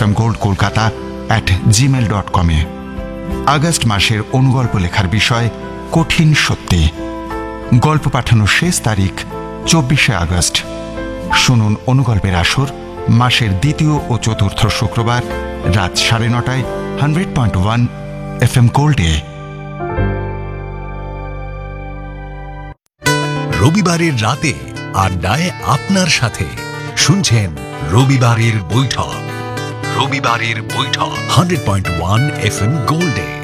fmgoldkolkata@gmail.com August মাসের অনুগল্প লেখার বিষয় কঠিন সত্যি। গল্প পাঠানোর শেষ তারিখ 24শে আগস্ট। শুনুন অনুগল্পের আসর মাসের দ্বিতীয় ও চতুর্থ শুক্রবার রাত 9:30 100.1 FM গোল্ডে। রবিবারের রাতে আড্ডায় আপনার সাথে শুনছেন রবিবারের বৈঠক। রবিবারের বৈঠক 100.1 FM গোল্ডে।